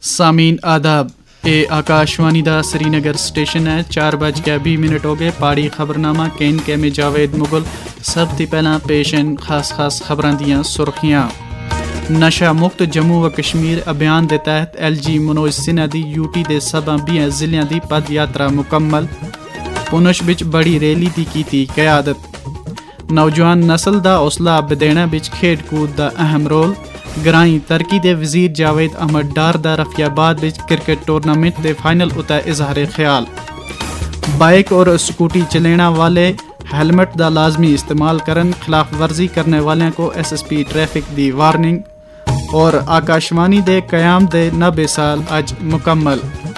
सामीन आदाब ए आकाशवाणी दा श्रीनगर स्टेशन है। 4:20 हो गए। पाड़ी खबरनामा केन के में जावेद मुगल। सब ती पहला पेशन खास खबरां दियां सुर्खियां। नशा मुक्त जम्मू व कश्मीर अभियान के तहत LG मनोज सिन्हा दी यूटी दे सभा 20 जिलियां दी पद यात्रा मुकम्मल। पुनछ बिच बड़ी रैली दी कीती क़यादत। नौजवान नस्ल दा हौसला बदेना बिच खेड कूद दा अहम रोल। ग्राई तरक्की दे वजीर जावेद अहमद डार दा रफियाबाद बिच क्रिकेट टूर्नामेंट दे फाइनल उता इजहार ख्याल। बाइक और स्कूटी चलेना वाले हेलमेट दा लाजमी इस्तेमाल करन, खिलाफ वर्जी करने वाले को SSP ट्रैफिक दी वार्निंग। और आकाशवाणी दे कयाम दे 90 साल अज मुकम्मल।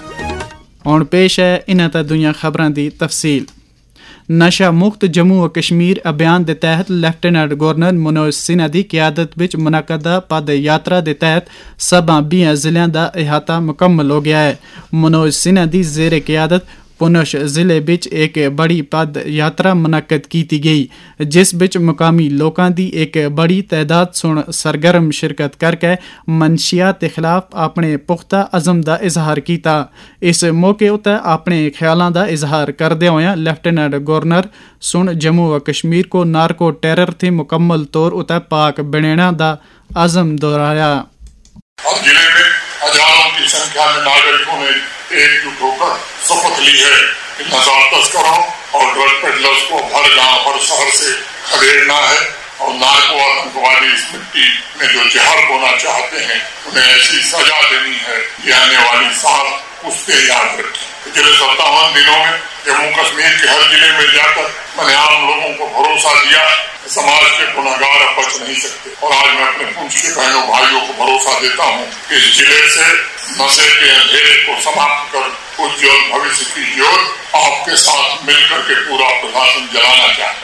हुण पेश है इन्हां ते दुनिया खबरां दी तफसील। नशा मुक्त जम्मू व कश्मीर अभियान के तहत लेफ्टिनेंट गवर्नर मनोज सिन्हा की क्यादत विच मुनक्कदा पद यात्रा के तहत सभा 20 जिलों का अहाता मुकम्मल हो गया है। मनोज सिन्हा की जेर क्यादत पुनछ जिले विच एक बड़ी पद यात्रा मुनक्कद की गई, जिस विच मुकामी लोगों की एक बड़ी तादाद सुन सरगर्म शिरकत करके मनशियात के खिलाफ अपने पुख्ता अज़म का इजहार किया। इस मौके उत्ते अपने ख्यालों का इजहार करदे होया लेफ्टिनेंट गवर्नर सुन जम्मू व कश्मीर को नार्को टेरर थी मुकम्मल तौर उत्ते पाक बनने का अज़म दोहराया। हर जिले में हजारों की संख्या में नागरिकों ने एकजुट होकर शपथ ली है कि नशा तस्करों और ड्रग पेडलर्स को हर गांव हर शहर से खदेड़ना है और नार्को आतंकवादी इस मिट्टी में जो जहर बोना चाहते हैं उन्हें ऐसी सजा देनी है कि आने वाली साल उसके याद रखें। पिछले 57 दिनों में जम्मू कश्मीर के हर जिले में जाकर मैंने आम लोगों को भरोसा दिया कि समाज के गुनहगार अब बच नहीं सकते। और आज मैं अपने पुंछ के बहनों भाइयों को भरोसा देता हूँ कि इस जिले से नशे के अंधेरे को समाप्त कर उज्जवल भविष्य की ज्योत आपके साथ मिलकर के पूरा प्रशासन जलाना चाहता है।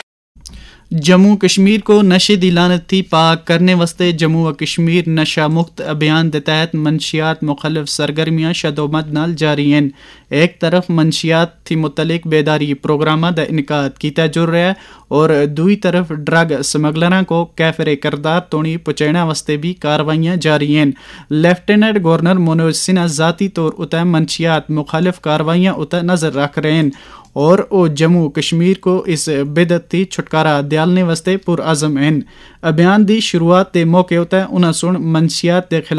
जम्मू कश्मीर को नशे दी लानत थी पाक करने वास्ते जम्मू व कश्मीर नशा मुक्त अभियान के तहत मनशियात मुखलिफ सरगर्मियां शदोमद नाल जारी हैं। एक तरफ मनशियात थी मुतलिक बेदारी प्रोग्राम का इनकाद किया जा रहा है और दूई तरफ ड्रग स्मगलर को कैफरे करदार तोड़ी पहुंचाने वास्ते भी कार्रवाइयां जारी हैं। लेफ्टिनेंट गवर्नर मनोज सिन्हा जाती तौर उतर मनशियात मुखालिफ कार्रवाइयां उतर नजर रख रहे हैं और वो जम्मू कश्मीर को इस बिदत थी छुटकारा दियालने वास्ते पुरअज़म हैं। अभियान की शुरुआत के मौके उतर उन्हें सुन मनशियात के खिलाफ